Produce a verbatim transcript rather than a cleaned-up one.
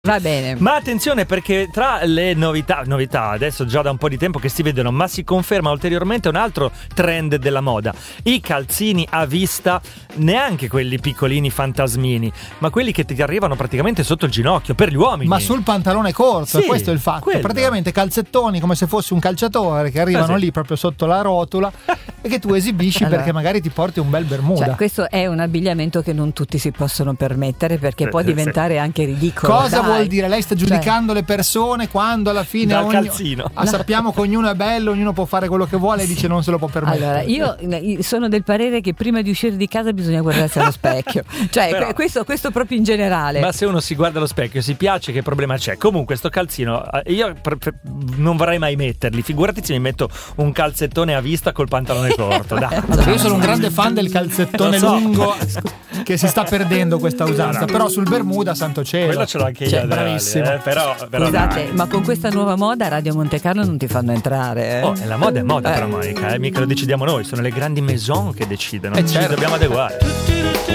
Va bene. Ma attenzione, perché tra le novità, novità adesso già da un po' di tempo che si vedono, ma si conferma ulteriormente un altro trend della moda: i calzini a vista, neanche quelli piccolini fantasmini, ma quelli che ti arrivano praticamente sotto il ginocchio, per gli uomini. Ma sul pantalone corto, sì, questo è il fatto. quello. Praticamente calzettoni come se fossi un calciatore che arrivano Ah, sì. lì proprio sotto la rotula e che tu esibisci Allora, perché magari ti porti un bel bermuda. Cioè, questo è un abbigliamento che non tutti si possono permettere, perché Eh, può sì. diventare anche ridicolo. Cosa dai. vuol dire? Lei sta giudicando le persone quando alla fine Dal ogni... calzino. Ah, sappiamo che ognuno è bello, ognuno può fare quello che vuole e dice non se lo può permettere. Allora, io eh, sono del parere che prima di uscire di casa bisogna guardarsi allo specchio. Cioè, Però- que- questo, questo proprio in generale. Ma se uno si guarda allo specchio, si piace, che problema c'è? Comunque sto calzino eh, io pre- pre- non vorrei mai metterli. Figurati se mi metto un calzettone a vista col pantalone corto. Dai. Allora, io sono un grande fan del calzettone Lo so. lungo che si sta perdendo questa usanza, però sul bermuda santo cielo. Quello ce l'ho anche io, Cioè, Adele, bravissimo. eh, però, però Scusate, dai. ma con questa nuova moda Radio Monte Carlo non ti fanno entrare. Eh? Oh, la moda è moda, Eh. però, Monica, eh? Mica lo decidiamo noi, sono le grandi maison che decidono. Eh, Ci certo. dobbiamo adeguare.